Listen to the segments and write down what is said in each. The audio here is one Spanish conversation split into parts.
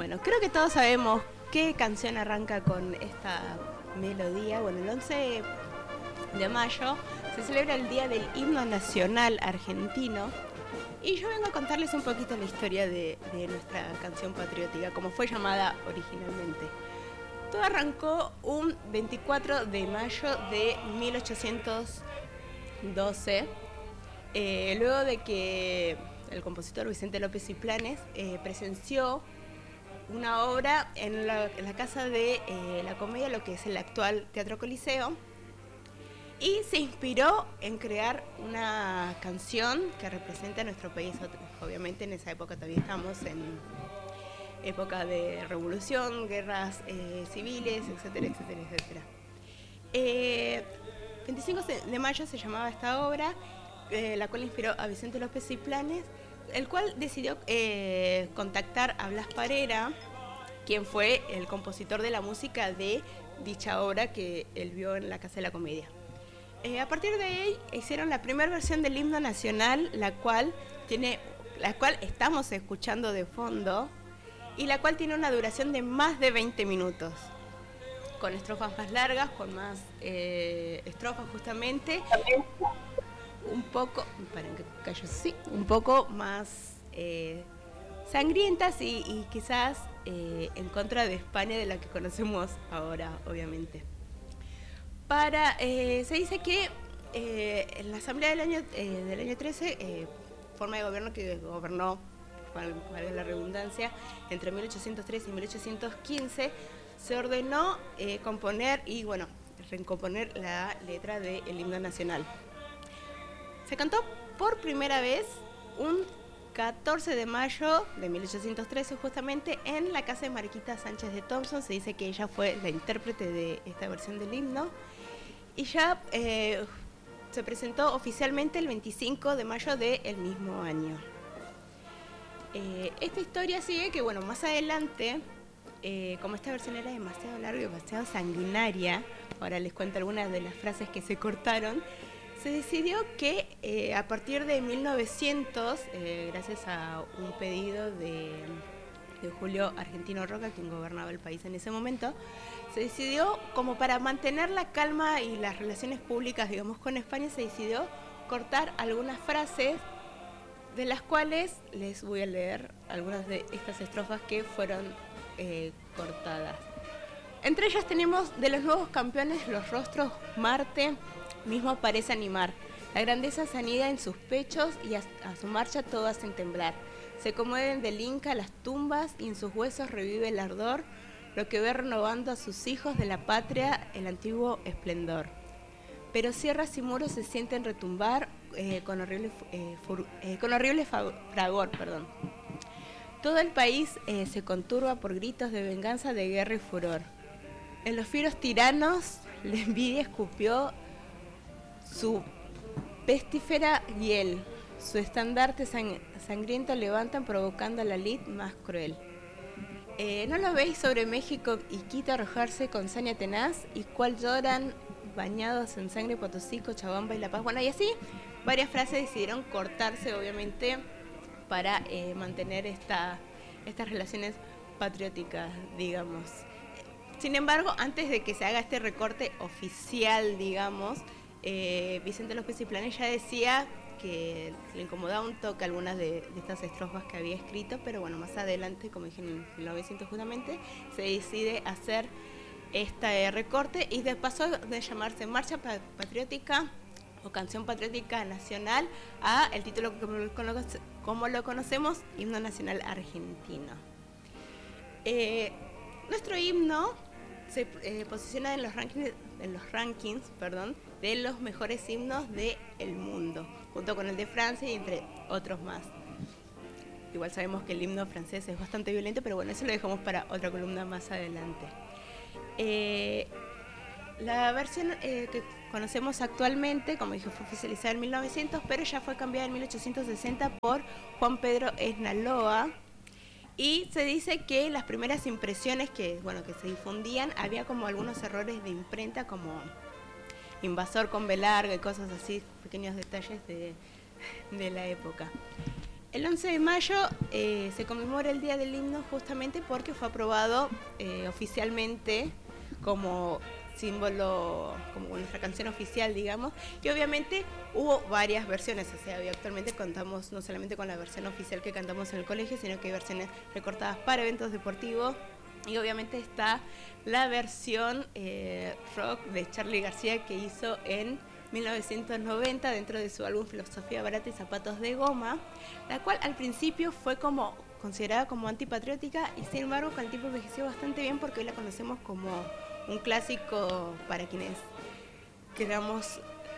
Bueno, creo que todos sabemos qué canción arranca con esta melodía. Bueno, el 11 de mayo se celebra el Día del Himno Nacional Argentino. Y yo vengo a contarles un poquito la historia de nuestra canción patriótica, como fue llamada originalmente. Todo arrancó un 24 de mayo de 1812, luego de que el compositor Vicente López y Planes presenció una obra en la Casa de la Comedia, lo que es el actual Teatro Coliseo, y se inspiró en crear una canción que representa a nuestro país. Obviamente en esa época todavía estamos en época de revolución, guerras civiles, etcétera, etcétera, etcétera. 25 de mayo se llamaba esta obra, la cual inspiró a Vicente López y Planes, el cual decidió contactar a Blas Parera, quien fue el compositor de la música de dicha obra que él vio en la Casa de la Comedia. A partir de ahí hicieron la primera versión del himno nacional, la cual estamos escuchando de fondo y la cual tiene una duración de más de 20 minutos, con estrofas más largas, con más estrofas justamente, un poco más sangrientas y quizás en contra de España, de la que conocemos ahora, obviamente. Se dice que en la asamblea del año 13, forma de gobierno que gobernó, valga la redundancia, entre 1803 y 1815, se ordenó componer y recomponer la letra del himno nacional. Se cantó por primera vez un 14 de mayo de 1813, justamente en la casa de Mariquita Sánchez de Thompson. Se dice que ella fue la intérprete de esta versión del himno. Y ya se presentó oficialmente el 25 de mayo del mismo año. Esta historia sigue que, más adelante, como esta versión era demasiado larga y demasiado sanguinaria, ahora les cuento algunas de las frases que se cortaron, se decidió que a partir de 1900, gracias a un pedido de Julio Argentino Roca, quien gobernaba el país en ese momento, se decidió, como para mantener la calma y las relaciones públicas, con España, se decidió cortar algunas frases, de las cuales les voy a leer algunas de estas estrofas que fueron cortadas. Entre ellas tenemos: de los nuevos campeones los rostros Marte mismo parece animar, la grandeza se anida en sus pechos y a su marcha todo hacen temblar. Se conmueven del Inca las tumbas y en sus huesos revive el ardor, lo que ve renovando a sus hijos de la patria el antiguo esplendor. Pero sierras y muros se sienten retumbar con horrible fragor. Todo el país se conturba por gritos de venganza, de guerra y furor. En los fieros tiranos la envidia escupió su pestífera hiel. Su estandarte sangriento levantan provocando a la lid más cruel. ¿No lo veis sobre México y Quito arrojarse con saña tenaz? Y cuál lloran bañados en sangre Potosí, Cochabamba y La Paz. Y así varias frases decidieron cortarse, obviamente, para mantener estas relaciones patrióticas, digamos. Sin embargo, antes de que se haga este recorte oficial, digamos, Vicente López y Planes ya decía que le incomodaba un toque algunas de estas estrofas que había escrito, pero más adelante, como dije en 1900 justamente, se decide hacer este recorte y de paso de llamarse Marcha Patriótica o Canción Patriótica Nacional a el título como lo conocemos, Himno Nacional Argentino. Nuestro himno se posiciona en los rankings de los mejores himnos del mundo, junto con el de Francia y entre otros más. Igual sabemos que el himno francés es bastante violento, pero eso lo dejamos para otra columna más adelante. La versión que conocemos actualmente, como dije, fue oficializada en 1900, pero ya fue cambiada en 1860 por Juan Pedro Esnaloa. Y se dice que las primeras impresiones que se difundían, había como algunos errores de imprenta, como invasor con B larga y cosas así, pequeños detalles de la época. El 11 de mayo se conmemora el Día del Himno justamente porque fue aprobado oficialmente como símbolo, como nuestra canción oficial, digamos, y obviamente hubo varias versiones, o sea, actualmente contamos no solamente con la versión oficial que cantamos en el colegio, sino que hay versiones recortadas para eventos deportivos, y obviamente está la versión rock de Charly García que hizo en 1990 dentro de su álbum Filosofía Barata y Zapatos de Goma, la cual al principio fue como considerada como antipatriótica y sin embargo con el tiempo envejeció bastante bien porque hoy la conocemos como un clásico para quienes queramos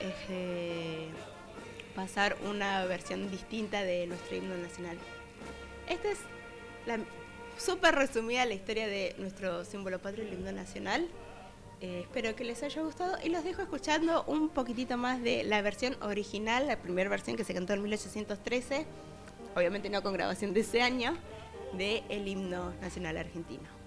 pasar una versión distinta de nuestro himno nacional. Esta es la súper resumida la historia de nuestro símbolo patrio, el himno nacional. Espero que les haya gustado y los dejo escuchando un poquitito más de la versión original, la primera versión que se cantó en 1813, obviamente no con grabación de ese año, de el himno nacional argentino.